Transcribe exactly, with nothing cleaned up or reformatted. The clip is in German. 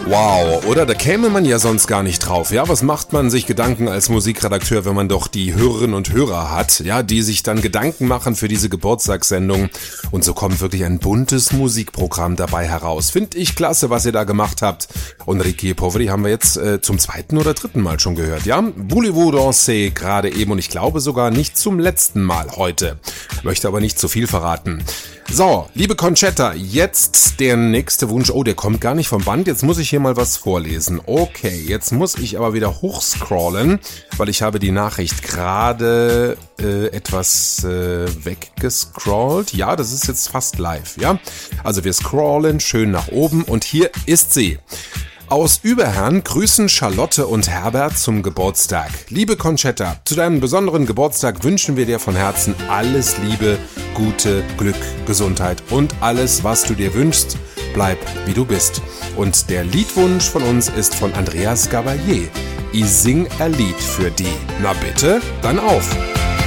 Wow, oder? Da käme man ja sonst gar nicht drauf. Ja, was macht man sich Gedanken als Musikredakteur, wenn man doch die Hörerinnen und Hörer hat, ja, die sich dann Gedanken machen für diese Geburtstagssendung. Und so kommt wirklich ein buntes Musikprogramm dabei heraus. Finde ich klasse, was ihr da gemacht habt. Und Ricky Poveri haben wir jetzt äh, zum zweiten oder dritten Mal schon gehört, ja? Voulez-vous danser gerade eben und ich glaube sogar nicht zum letzten Mal heute. Möchte aber nicht zu viel verraten. So, liebe Conchetta, jetzt der nächste Wunsch. Oh, der kommt gar nicht vom Band. Jetzt muss ich hier mal was vorlesen. Okay, jetzt muss ich aber wieder hochscrollen, weil ich habe die Nachricht gerade äh, etwas äh, weggescrollt. Ja, das ist jetzt fast live, ja? Also wir scrollen schön nach oben und hier ist sie. Aus Überherrn grüßen Charlotte und Herbert zum Geburtstag. Liebe Conchetta, zu deinem besonderen Geburtstag wünschen wir dir von Herzen alles Liebe, Gute, Glück, Gesundheit und alles, was du dir wünschst. Bleib, wie du bist. Und der Liedwunsch von uns ist von Andreas Gabalier. Ich sing ein Lied für die. Na bitte, dann auf!